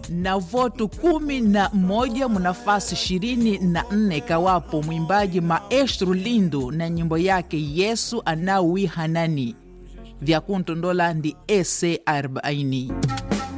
na votu 11 munafasi 24 kawapo mwimbaji Maestro Lindo na nyimbo yake Yesu Anawi Hanani. Vya kuntondola ndi ese 40.